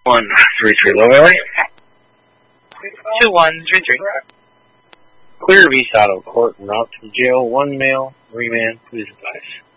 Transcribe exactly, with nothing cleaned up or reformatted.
one three three low L A. two one three three. Clear of East Auto Court and route to jail. One male, remand. Please advise.